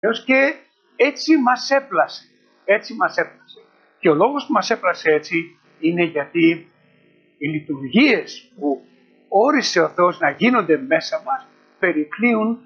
Και έτσι μας έπλασε. Έτσι μας έπλασε. Και ο λόγος που μας έπλασε έτσι είναι γιατί οι λειτουργίες που όρισε ο Θεός να γίνονται μέσα μας περικλείουν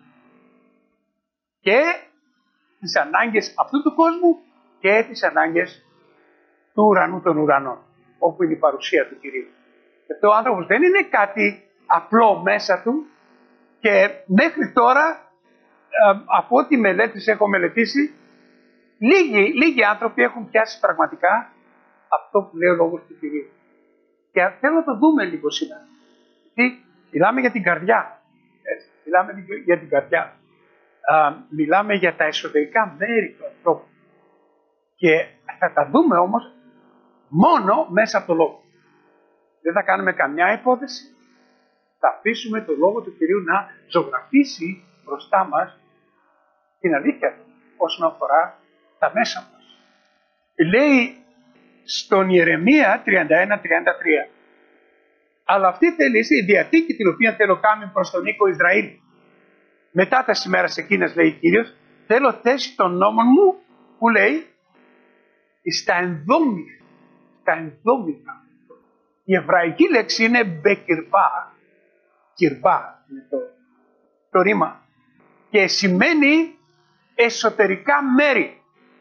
και τις ανάγκες αυτού του κόσμου και τις ανάγκες του ουρανού των ουρανών, όπου είναι η παρουσία του Κυρίου. Γιατί ο άνθρωπος δεν είναι κάτι απλό μέσα του και μέχρι τώρα, από ό,τι μελέτες έχω μελετήσει, λίγοι άνθρωποι έχουν πιάσει πραγματικά αυτό που λέει ο λόγος του Κυρίου. Και θέλω να το δούμε λίγο σήμερα. Γιατί μιλάμε για την καρδιά. Έτσι, μιλάμε για την καρδιά. Μιλάμε για τα εσωτερικά μέρη του ανθρώπου. Και θα τα δούμε όμως μόνο μέσα από το λόγο. Δεν θα κάνουμε καμιά υπόθεση. Θα αφήσουμε το λόγο του Κυρίου να ζωγραφίσει μπροστά μας την αλήθεια του όσον αφορά τα μέσα μας. Λέει στον Ιερεμία 31-33, αλλά αυτή θέλει η διαθήκη την οποία θέλω κάνει προς τον οίκο Ισραήλ. Μετά τα ημέρας εκείνας, λέει ο Κύριος, θέλω θέση των νόμων μου, που λέει, στα ενδόμηχα. Στα ενδόμηχα. Η εβραϊκή λέξη είναι μπεκυρβά. Κυρβά είναι το ρήμα. Και σημαίνει εσωτερικά μέρη.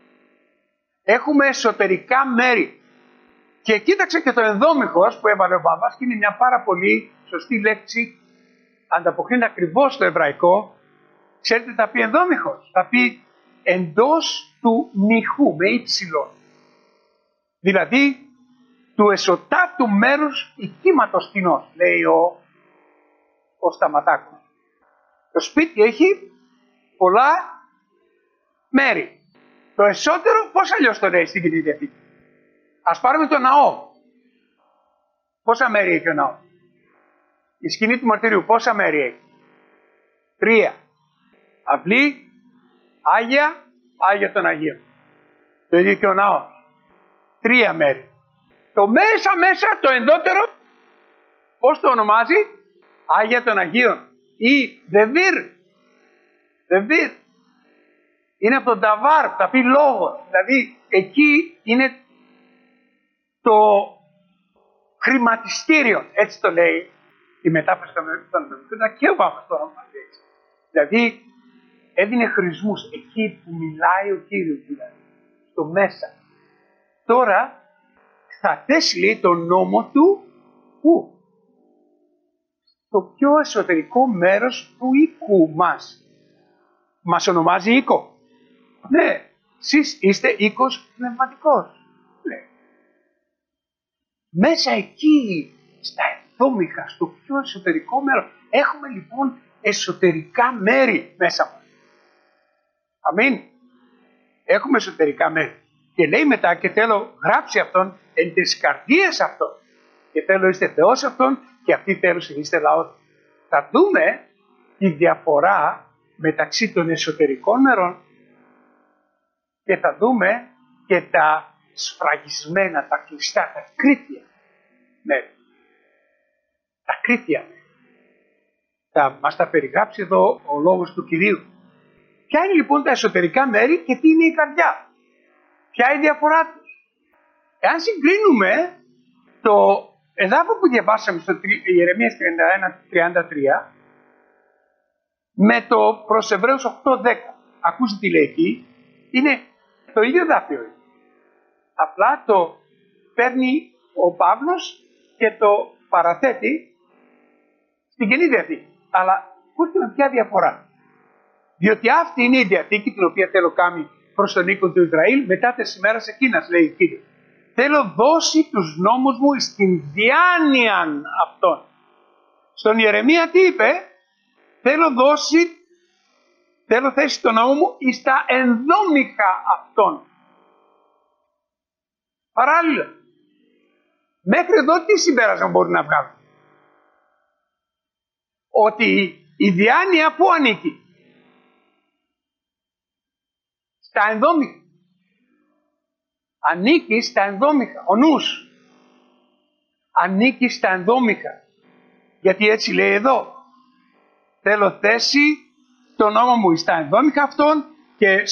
Έχουμε εσωτερικά μέρη. Και κοίταξε και το ενδόμηχος που έβαλε ο Βαβάς και είναι μια πάρα πολύ σωστή λέξη. Ανταποκρίνει ακριβώς στο εβραϊκό. Ξέρετε τι θα πει ενδόμηχος? Θα πει εντός του μυχού με ύψιλον. Δηλαδή του εσωτάτου μέρους οικίματος κοινός, λέει ο Σταματάκος. Το σπίτι έχει πολλά μέρη. Το εσωτερό πώς αλλιώς το λέει στην Καινή Διαθήκη? Ας πάρουμε το ναό. Πόσα μέρη έχει ο ναός? Η σκηνή του μαρτυρίου πόσα μέρη έχει? 3. Αυλή, Άγια των Αγίων. Το ίδιο και ο ναός. 3 μέρη. Το μέσα, το ενδότερο, πώς το ονομάζει? Άγια των Αγίων ή Δεβίρ. Είναι από τον Ταβάρ, θα πει λόγο. Δηλαδή εκεί είναι το χρηματιστήριο, έτσι το λέει η μετάφραση των Μεμφύλων και ο Βάβας το ονομάζει έτσι. Δηλαδή έδινε χρησμούς εκεί που μιλάει ο Κύριος, δηλαδή, στο μέσα. Τώρα θα θέσει, λέει, τον νόμο του, πού? Στο πιο εσωτερικό μέρος του οίκου μας. Μας ονομάζει οίκο. Ναι, εσείς είστε οίκος πνευματικός. Ναι. Μέσα εκεί, στα ενδόμηχα, στο πιο εσωτερικό μέρος, έχουμε λοιπόν εσωτερικά μέρη μέσα μας. Αμήν. Έχουμε εσωτερικά μέρη. Και λέει μετά, και θέλω γράψει αυτόν εν τις καρδίες αυτών. Και θέλω είστε Θεός αυτών και αυτοί θέλουν είστε λαός. Θα δούμε τη διαφορά μεταξύ των εσωτερικών μερών και θα δούμε και τα σφραγισμένα, τα κλειστά, τα κρύφια μέρη. Τα κρύφια μέρη. Μας τα περιγράψει εδώ ο λόγος του Κυρίου. Ποια είναι λοιπόν τα εσωτερικά μέρη και τι είναι η καρδιά? Ποια είναι η διαφορά τους? Εάν συγκρίνουμε το εδάφιο που διαβάσαμε στο Ιερεμίας 31-33 με το προς Εβραίους 8-10, ακούστε τι λέει εκεί, είναι το ίδιο εδάφιο. Απλά το παίρνει ο Παύλος και το παραθέτει στην Καινή Διαθήκη. Αλλά ακούστε με ποια διαφορά. Διότι αυτή είναι η διαθήκη την οποία θέλω κάνει προς τον οίκο του Ισραήλ μετά τις ημέρες εκείνας, λέει ο Κύριος. Θέλω δώσει τους νόμους μου στην διάνοια αυτών. Στον Ιερεμία τι είπε? Θέλω θέσει το νόμο μου εις τα ενδόμηχα αυτών. Παράλληλα. Μέχρι εδώ τι συμπέρασμα μπορεί να βγάλει? Ότι η διάνοια πού ανήκει? Στα ενδόμηχα. Ανήκει στα ενδόμηχα. Ο νους ανήκει στα ενδόμηχα. Γιατί έτσι λέει εδώ. Θέλω θέση το νόμο μου στα ενδόμηχα αυτών και